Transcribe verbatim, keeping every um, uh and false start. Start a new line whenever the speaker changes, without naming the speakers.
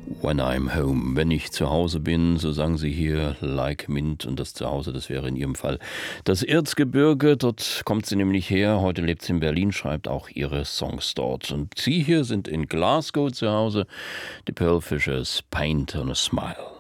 When I'm home, wenn ich zu Hause bin, so sang sie hier Like Mint, und das Zuhause, das wäre in ihrem Fall das Erzgebirge, dort kommt sie nämlich her, heute lebt sie in Berlin, schreibt auch ihre Songs dort. Und sie hier sind in Glasgow zu Hause, die Pearl Fishers, Paint on a Smile.